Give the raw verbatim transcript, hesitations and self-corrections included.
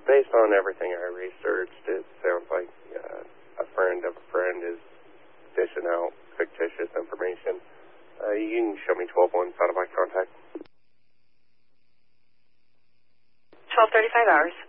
based on everything I researched, it sounds like uh, a friend of a friend is dishing out fictitious information. Uh, you can show me twelve one out of my contact. twelve thirty-five hours.